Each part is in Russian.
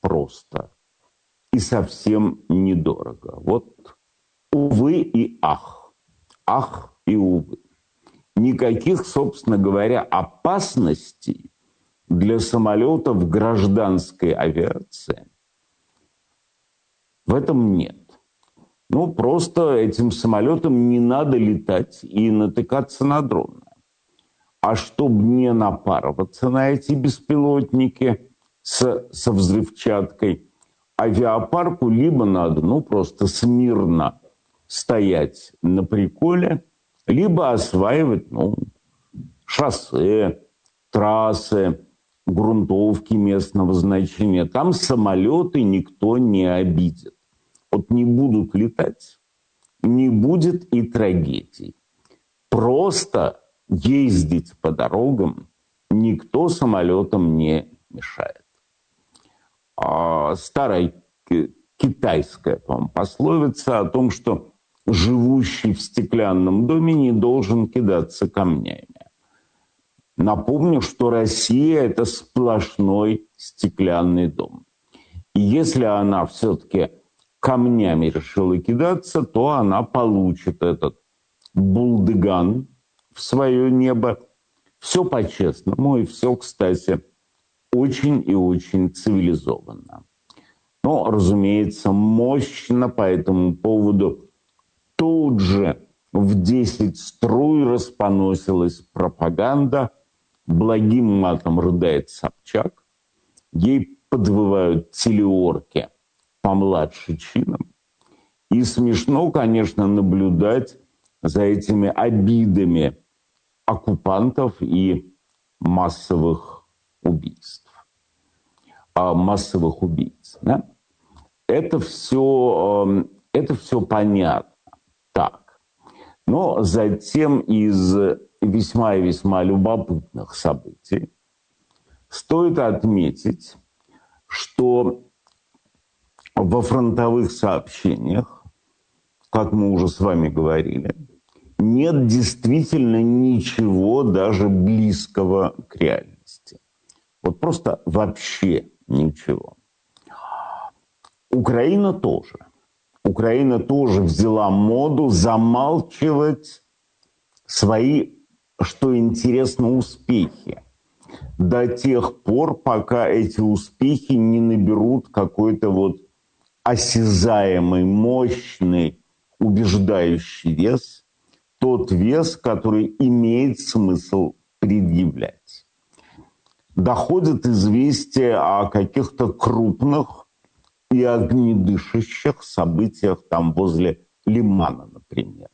просто и совсем недорого. Вот увы и ах. Ах и увы. Никаких, собственно говоря, опасностей для самолетов гражданской авиации в этом нет. Ну, просто этим самолетам не надо летать и натыкаться на дроны. А чтобы не напарываться на эти беспилотники со взрывчаткой, авиапарку либо надо, просто смирно стоять на приколе, либо осваивать, шоссе, трассы, грунтовки местного значения. Там самолеты никто не обидит. Вот не будут летать, не будет и трагедий. Просто ездить по дорогам никто самолетам не мешает. Старая китайская, по-моему, пословица о том, что живущий в стеклянном доме не должен кидаться камнями. Напомню, что Россия – это сплошной стеклянный дом. И если она все-таки камнями решила кидаться, то она получит этот булдыган в свое небо. Все по-честному и все, кстати, очень и очень цивилизованно. Но, разумеется, мощно по этому поводу тут же в 10 струй распоносилась пропаганда. Благим матом рыдает Собчак. Ей подвывают телеорки помладше чином. И смешно, конечно, наблюдать за этими обидами оккупантов и массовых убийств. Массовых убийц. Да? Это все понятно. Так. Но затем из весьма и весьма любопытных событий стоит отметить, что во фронтовых сообщениях, как мы уже с вами говорили, нет действительно ничего даже близкого к реальности. Вот просто вообще ничего. Украина тоже. Украина тоже взяла моду замалчивать свои, что интересно, успехи. До тех пор, пока эти успехи не наберут какой-то вот осязаемый, мощный, убеждающий вес, тот вес, который имеет смысл предъявлять. Доходят известия о каких-то крупных и огнедышащих событиях там возле Лимана, например.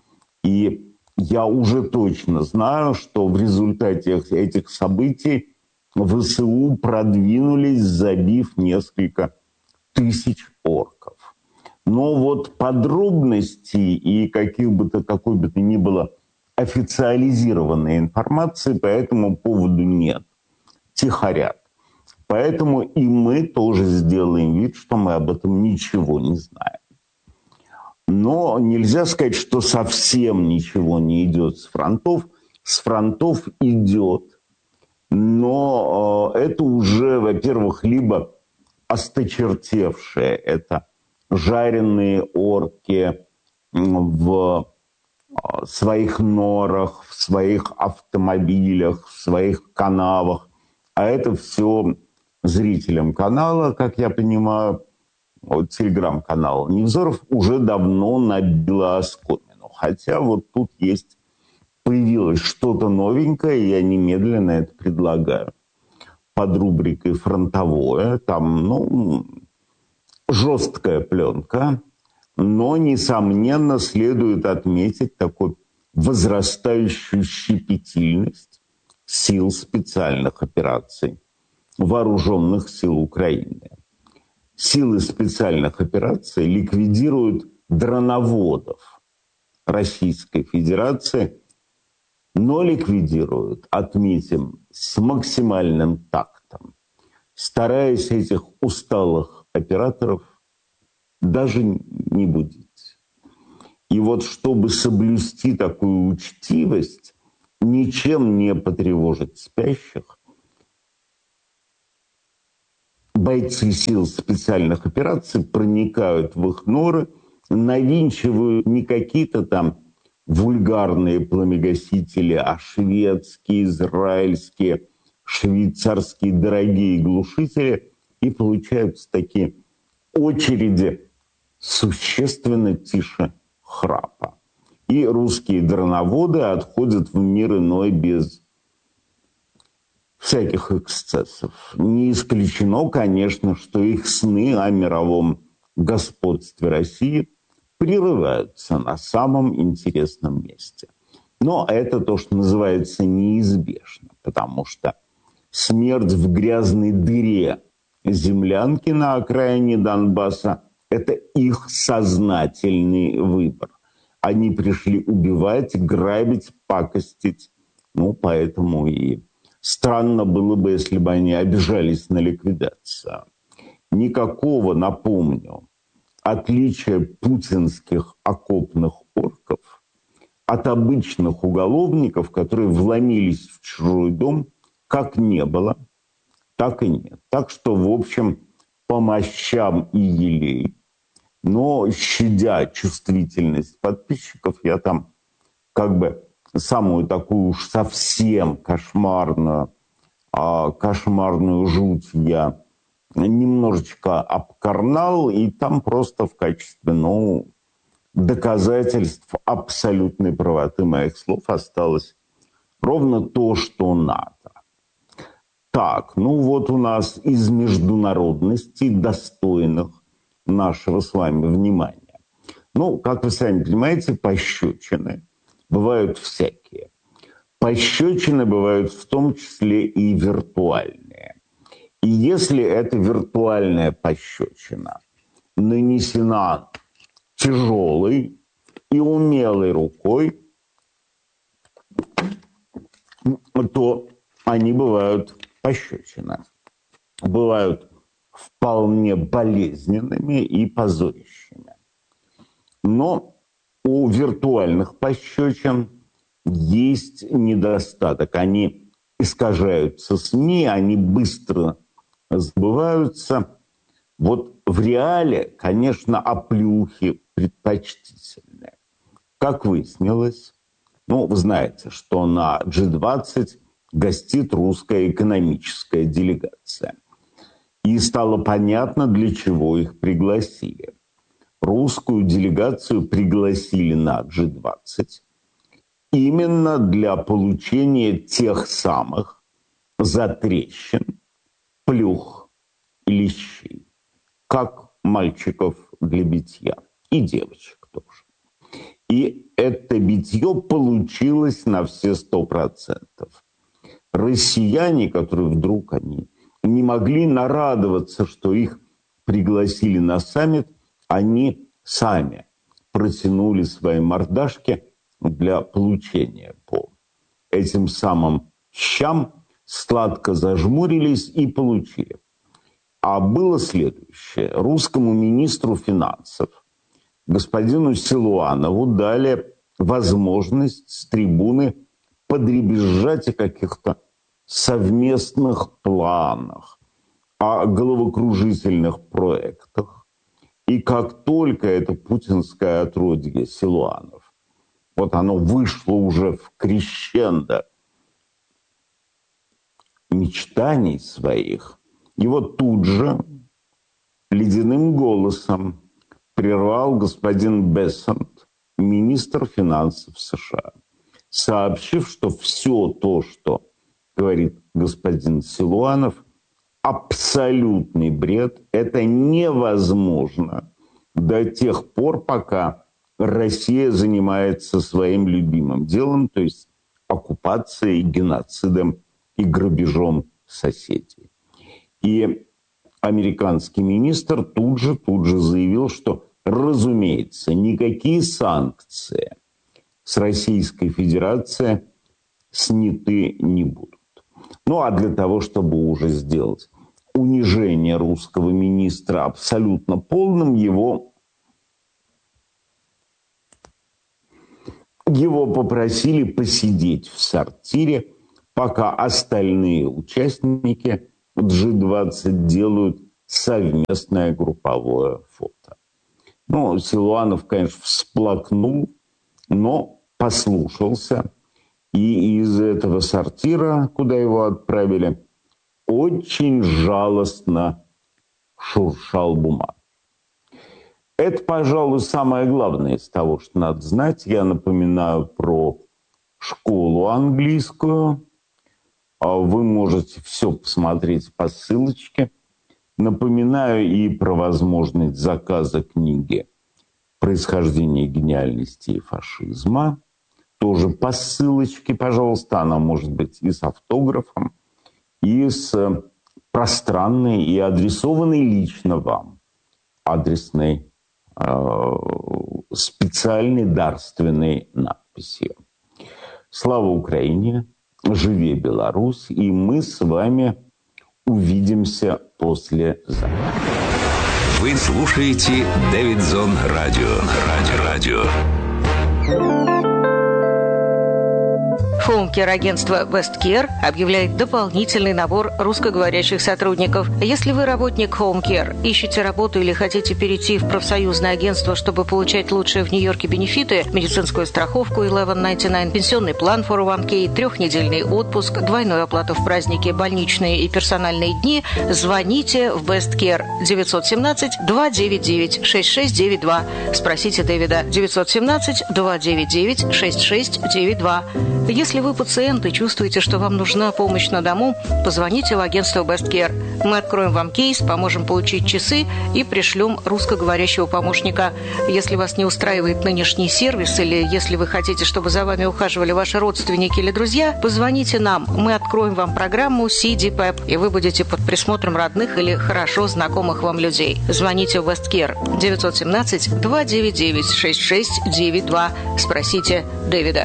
И я уже точно знаю, что в результате этих событий ВСУ продвинулись, забив несколько тысяч орков. Но вот подробностей и какой бы то ни было официализированной информации по этому поводу нет. Тихорят. Поэтому и мы тоже сделаем вид, что мы об этом ничего не знаем. Но нельзя сказать, что совсем ничего не идет с фронтов. С фронтов идет. Но это уже, во-первых, либо осточертевшее, это жареные орки в своих норах, в своих автомобилях, в своих канавах. А это все зрителям канала, как я понимаю, вот телеграм-канала Невзоров уже давно набило оскомину. Хотя вот тут появилось что-то новенькое, я немедленно это предлагаю. Под рубрикой «Фронтовое». Там, жесткая пленка, но, несомненно, следует отметить такую возрастающую щепетильность сил специальных операций вооруженных сил Украины. Силы специальных операций ликвидируют дроноводов Российской Федерации, но ликвидируют, отметим, с максимальным тактом, стараясь этих усталых операторов даже не будить. И вот чтобы соблюсти такую учтивость, ничем не потревожить спящих, бойцы сил специальных операций проникают в их норы, навинчивают не какие-то там вульгарные пламегасители, а шведские, израильские, швейцарские дорогие глушители, и получаются такие очереди существенно тише храпа. И русские дроноводы отходят в мир иной без всяких эксцессов. Не исключено, конечно, что их сны о мировом господстве России прерываются на самом интересном месте. Но это то, что называется неизбежно, потому что смерть в грязной дыре землянки на окраине Донбасса – это их сознательный выбор. Они пришли убивать, грабить, пакостить. Ну, поэтому и странно было бы, если бы они обижались на ликвидацию. Никакого, напомню, отличия путинских окопных орков от обычных уголовников, которые вломились в чужой дом, как не было, так и нет. Так что, в общем, по мощам и елей, но щадя чувствительность подписчиков, я там как бы самую такую уж совсем кошмарную жуть я немножечко обкарнал, и там просто в качестве, доказательств абсолютной правоты моих слов осталось ровно то, что надо. Так, вот у нас из международностей, достойных нашего с вами внимания. Как вы сами понимаете, пощечины бывают всякие. Пощечины бывают в том числе и виртуальные. И если эта виртуальная пощечина нанесена тяжелой и умелой рукой, то они бывают пощечины. Бывают вполне болезненными и позорящими. Но у виртуальных пощечин есть недостаток. Они искажаются СМИ, они быстро забываются. В реале, конечно, оплеухи предпочтительные. Как выяснилось, вы знаете, что на G20 гостит русская экономическая делегация. И стало понятно, для чего их пригласили. Русскую делегацию пригласили на G20 именно для получения тех самых затрещин, плюх и лещей, как мальчиков для битья, и девочек тоже. И это битье получилось на все 100%. Россияне, которые вдруг они не могли нарадоваться, что их пригласили на саммит, они сами протянули свои мордашки для получения по этим самым щам, сладко зажмурились и получили. А было следующее. Русскому министру финансов, господину Силуанову, дали возможность с трибуны подребезжать о каких-то совместных планах, о головокружительных проектах. И как только это путинское отродье Силуанов, оно вышло уже в крещендо мечтаний своих, его тут же ледяным голосом прервал господин Бессент, министр финансов США, сообщив, что все то, что говорит господин Силуанов, абсолютный бред. Это невозможно до тех пор, пока Россия занимается своим любимым делом, то есть оккупацией, геноцидом и грабежом соседей. И американский министр тут же заявил, что, разумеется, никакие санкции с Российской Федерацией сняты не будут. А для того, чтобы уже сделать унижение русского министра абсолютно полным, его попросили посидеть в сортире, пока остальные участники G20 делают совместное групповое фото. Ну, Силуанов, конечно, всплакнул, но послушался. И из этого сортира, куда его отправили, очень жалостно шуршал бумаг. Это, пожалуй, самое главное из того, что надо знать. Я напоминаю про школу английскую. Вы можете все посмотреть по ссылочке. Напоминаю и про возможность заказа книги «Происхождение гениальности и фашизма». Тоже по ссылочке, пожалуйста. Она может быть и с автографом, и с пространной, и адресованной лично вам адресной специальной дарственной надписью. Слава Украине! Живе Беларусь! И мы с вами увидимся послезавтра. Вы слушаете Дэвидсон Радио. Хоум-кер-агентство Westcare объявляет дополнительный набор русскоговорящих сотрудников. Если вы работник Home Care, ищете работу или хотите перейти в профсоюзное агентство, чтобы получать лучшие в Нью-Йорке бенефиты, медицинскую страховку 1199, пенсионный план 401k, 3-недельный отпуск, двойную оплату в праздники, больничные и персональные дни, звоните в Westcare 917-299-6692. Спросите Дэвида 917-299-6692. Если вы пациент и чувствуете, что вам нужна помощь на дому, позвоните в агентство Westcare. Мы откроем вам кейс, поможем получить часы и пришлем русскоговорящего помощника. Если вас не устраивает нынешний сервис или если вы хотите, чтобы за вами ухаживали ваши родственники или друзья, позвоните нам. Мы откроем вам программу CDPEP, и вы будете под присмотром родных или хорошо знакомых вам людей. Звоните в Westcare 917-299-6692. Спросите Дэвида.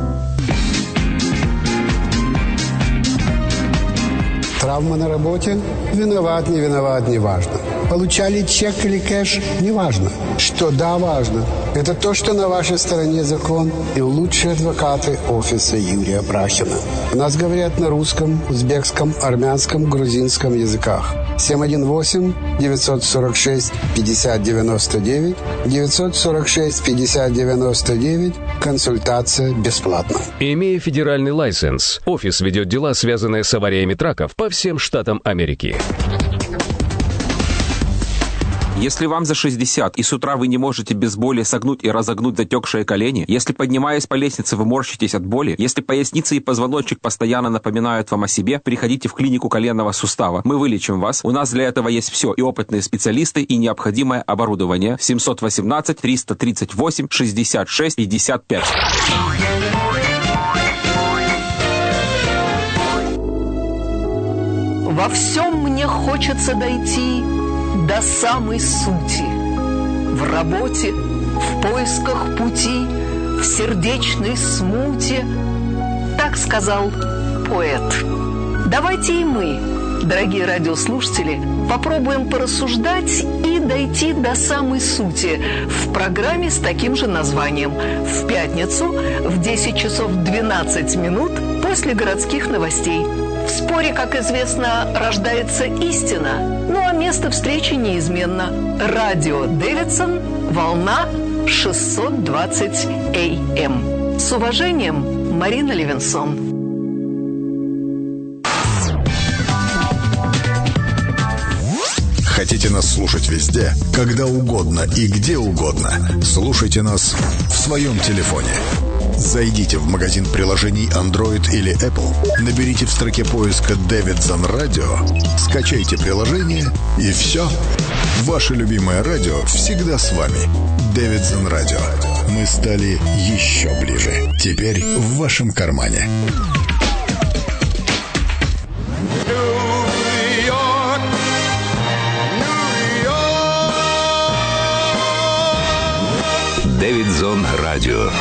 Травма на работе? Виноват, не виноват, не важно. Получали чек или кэш? Не важно. Что да, важно. Это то, что на вашей стороне закон и лучшие адвокаты офиса Юрия Прахина. У нас говорят на русском, узбекском, армянском, грузинском языках. 718-946-5099, 946-5099, консультация бесплатна. Имея федеральный лайсенс, офис ведет дела, связанные с авариями траков по всем штатам Америки. Если вам за 60 и с утра вы не можете без боли согнуть и разогнуть затекшие колени, если, поднимаясь по лестнице, вы морщитесь от боли, если поясница и позвоночник постоянно напоминают вам о себе, приходите в клинику коленного сустава. Мы вылечим вас. У нас для этого есть все, и опытные специалисты, и необходимое оборудование. 718-338-66-55. Во всем мне хочется дойти до самой сути. В работе, в поисках пути, в сердечной смуте. Так сказал поэт. Давайте и мы, дорогие радиослушатели, попробуем порассуждать и дойти до самой сути в программе с таким же названием. В пятницу в 10 часов 12 минут после городских новостей. В споре, как известно, рождается истина, ну а место встречи неизменно. Радио Дэвидсон, волна 620 АМ. С уважением, Марина Левинсон. Хотите нас слушать везде, когда угодно и где угодно? Слушайте нас в своем телефоне. Зайдите в магазин приложений Android или Apple, наберите в строке поиска «Дэвидсон Радио», скачайте приложение и все. Ваше любимое радио всегда с вами. Дэвидсон Радио. Мы стали еще ближе. Теперь в вашем кармане. Дэвидсон Радио.